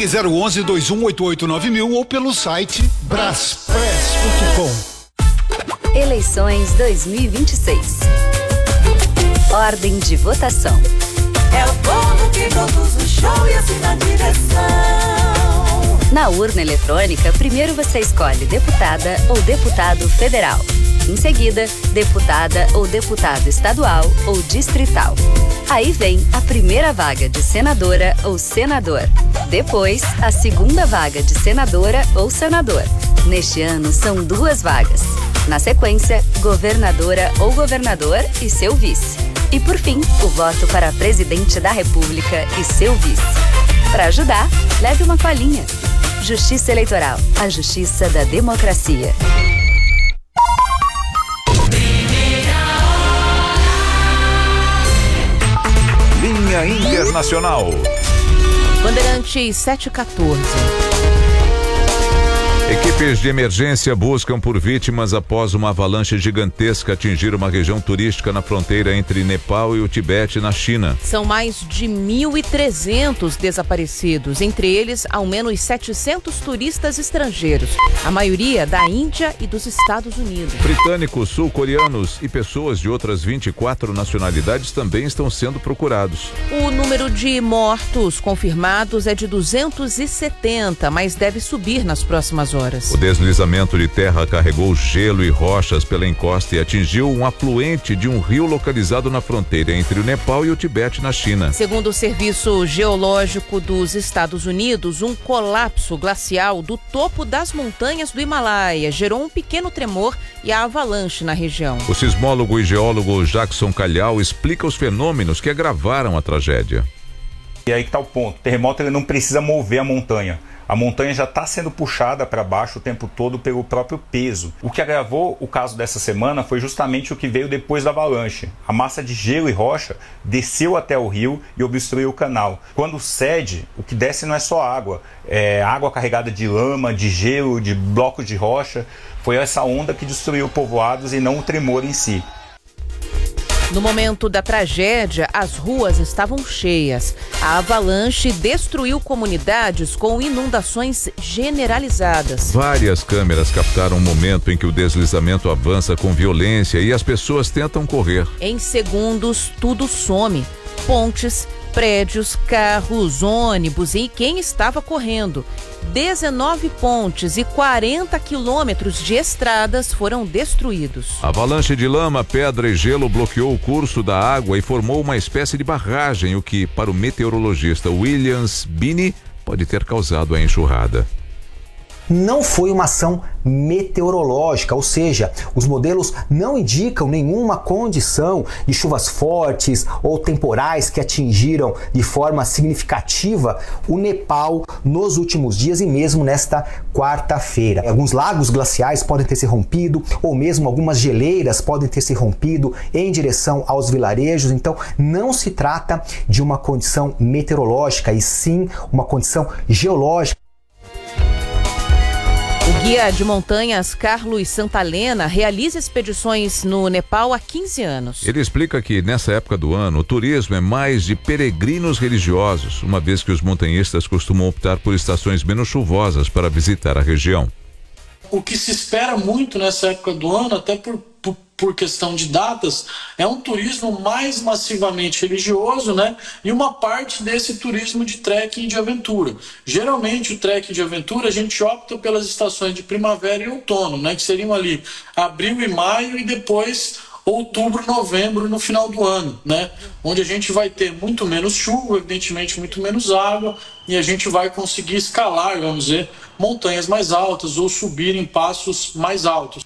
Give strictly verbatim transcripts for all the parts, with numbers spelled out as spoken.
Ligue zero onze, dois um oito oito, nove mil ou pelo site braspress ponto com. Eleições dois mil e vinte e seis. Ordem de votação. É o povo que produz o show e assina a direção. Na urna eletrônica, primeiro você escolhe deputada ou deputado federal. Em seguida, deputada ou deputado estadual ou distrital. Aí vem a primeira vaga de senadora ou senador. Depois, a segunda vaga de senadora ou senador. Neste ano, são duas vagas. Na sequência, governadora ou governador e seu vice. E por fim, o voto para presidente da República e seu vice. Para ajudar, leve uma colinha. Justiça Eleitoral, a justiça da democracia. Linha Internacional. Bandeirantes sete e quatorze. Equipes de emergência buscam por vítimas após uma avalanche gigantesca atingir uma região turística na fronteira entre Nepal e o Tibete, na China. São mais de mil e trezentos desaparecidos, entre eles ao menos setecentos turistas estrangeiros, a maioria da Índia e dos Estados Unidos. Britânicos, sul-coreanos e pessoas de outras vinte e quatro nacionalidades também estão sendo procurados. O número de mortos confirmados é de duzentos e setenta, mas deve subir nas próximas horas. O deslizamento de terra carregou gelo e rochas pela encosta e atingiu um afluente de um rio localizado na fronteira entre o Nepal e o Tibete, na China. Segundo o Serviço Geológico dos Estados Unidos, um colapso glacial do topo das montanhas do Himalaia gerou um pequeno tremor e a avalanche na região. O sismólogo e geólogo Jackson Calhau explica os fenômenos que agravaram a tragédia. E aí que está o ponto. O terremoto ele não precisa mover a montanha. A montanha já está sendo puxada para baixo o tempo todo pelo próprio peso. O que agravou o caso dessa semana foi justamente o que veio depois da avalanche. A massa de gelo e rocha desceu até o rio e obstruiu o canal. Quando cede, o que desce não é só água, é água carregada de lama, de gelo, de blocos de rocha. Foi essa onda que destruiu povoados e não o tremor em si. No momento da tragédia, as ruas estavam cheias. A avalanche destruiu comunidades com inundações generalizadas. Várias câmeras captaram o momento em que o deslizamento avança com violência e as pessoas tentam correr. Em segundos, tudo some. Pontes, prédios, carros, ônibus e quem estava correndo. dezenove pontes e quarenta quilômetros de estradas foram destruídos. A avalanche de lama, pedra e gelo bloqueou o curso da água e formou uma espécie de barragem, o que, para o meteorologista Williams Binney, pode ter causado a enxurrada. Não foi uma ação meteorológica, ou seja, os modelos não indicam nenhuma condição de chuvas fortes ou temporais que atingiram de forma significativa o Nepal nos últimos dias e mesmo nesta quarta-feira. Alguns lagos glaciais podem ter se rompido ou mesmo algumas geleiras podem ter se rompido em direção aos vilarejos, então não se trata de uma condição meteorológica e sim uma condição geológica. O guia de montanhas Carlos Santalena realiza expedições no Nepal há quinze anos. Ele explica que nessa época do ano o turismo é mais de peregrinos religiosos, uma vez que os montanhistas costumam optar por estações menos chuvosas para visitar a região. O que se espera muito nessa época do ano, até por, por, por questão de datas, é um turismo mais massivamente religioso, né? E uma parte desse turismo de trekking e de aventura. Geralmente o trekking de aventura a gente opta pelas estações de primavera e outono, né? Que seriam ali abril e maio e depois outubro, novembro no final do ano, né? Onde a gente vai ter muito menos chuva, evidentemente muito menos água, e a gente vai conseguir escalar, vamos dizer, montanhas mais altas ou subir em passos mais altos.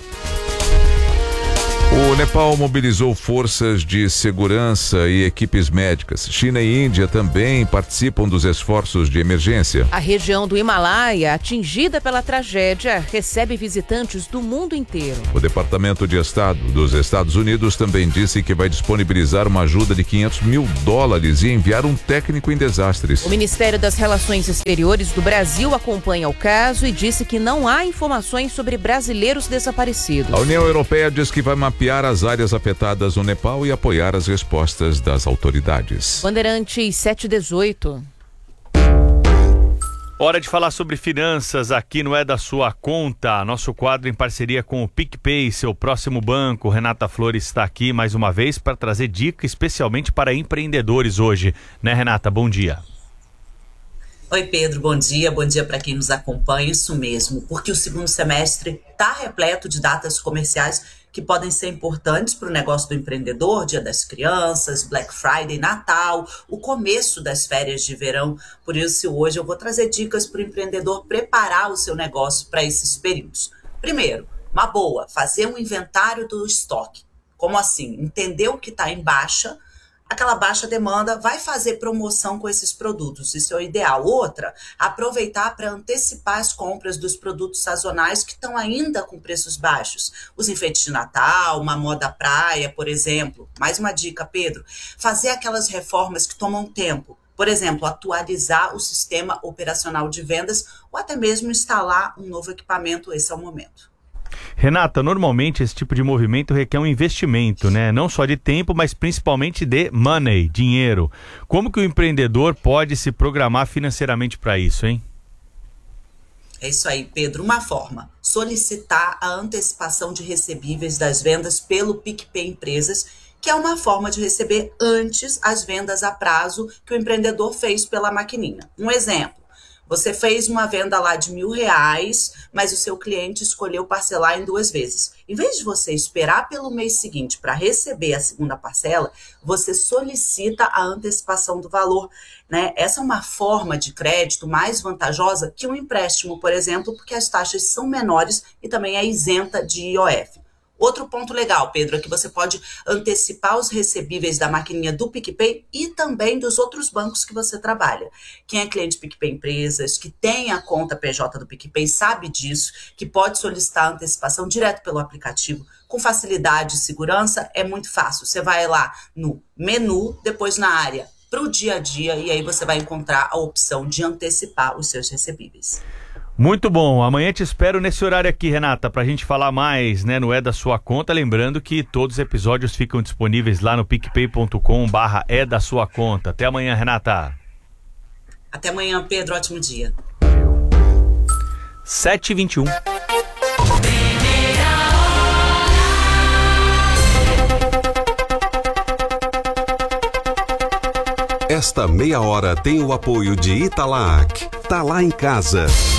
O Nepal mobilizou forças de segurança e equipes médicas. China e Índia também participam dos esforços de emergência. A região do Himalaia, atingida pela tragédia, recebe visitantes do mundo inteiro. O Departamento de Estado dos Estados Unidos também disse que vai disponibilizar uma ajuda de quinhentos mil dólares e enviar um técnico em desastres. O Ministério das Relações Exteriores do Brasil acompanha o caso e disse que não há informações sobre brasileiros desaparecidos. A União Europeia diz que vai mapear as áreas afetadas no Nepal e apoiar as respostas das autoridades. Bandeirantes sete e dezoito. Hora de falar sobre finanças aqui no É da Sua Conta. Nosso quadro em parceria com o PicPay, seu próximo banco. Renata Flores está aqui mais uma vez para trazer dica especialmente para empreendedores hoje. Né, Renata? Bom dia. Oi, Pedro, bom dia. Bom dia para quem nos acompanha. Isso mesmo, porque o segundo semestre está repleto de datas comerciais que podem ser importantes para o negócio do empreendedor, Dia das Crianças, Black Friday, Natal, o começo das férias de verão. Por isso, hoje eu vou trazer dicas para o empreendedor preparar o seu negócio para esses períodos. Primeiro, uma boa, fazer um inventário do estoque. Como assim? Entender o que está em baixa. Aquela baixa demanda, vai fazer promoção com esses produtos, isso é o ideal. Outra, aproveitar para antecipar as compras dos produtos sazonais que estão ainda com preços baixos. Os enfeites de Natal, uma moda praia, por exemplo. Mais uma dica, Pedro, fazer aquelas reformas que tomam tempo. Por exemplo, atualizar o sistema operacional de vendas ou até mesmo instalar um novo equipamento, esse é o momento. Renata, normalmente esse tipo de movimento requer um investimento, né? Não só de tempo, mas principalmente de money, dinheiro. Como que o empreendedor pode se programar financeiramente para isso, hein? É isso aí, Pedro. Uma forma, solicitar a antecipação de recebíveis das vendas pelo PicPay Empresas, que é uma forma de receber antes as vendas a prazo que o empreendedor fez pela maquininha. Um exemplo. Você fez uma venda lá de mil reais, mas o seu cliente escolheu parcelar em duas vezes. Em vez de você esperar pelo mês seguinte para receber a segunda parcela, você solicita a antecipação do valor, né? Essa é uma forma de crédito mais vantajosa que um empréstimo, por exemplo, porque as taxas são menores e também é isenta de I O F. Outro ponto legal, Pedro, é que você pode antecipar os recebíveis da maquininha do PicPay e também dos outros bancos que você trabalha. Quem é cliente PicPay Empresas, que tem a conta P J do PicPay, sabe disso, que pode solicitar a antecipação direto pelo aplicativo. Com facilidade e segurança, é muito fácil. Você vai lá no menu, depois na área para o dia a dia, e aí você vai encontrar a opção de antecipar os seus recebíveis. Muito bom, amanhã te espero nesse horário aqui, Renata, pra gente falar mais, né, no É da Sua Conta, lembrando que todos os episódios ficam disponíveis lá no picpay ponto com barra é da sua conta. Até amanhã, Renata. Até amanhã, Pedro, ótimo dia. sete e vinte e um. Esta meia hora tem o apoio de Italac. Tá lá em casa.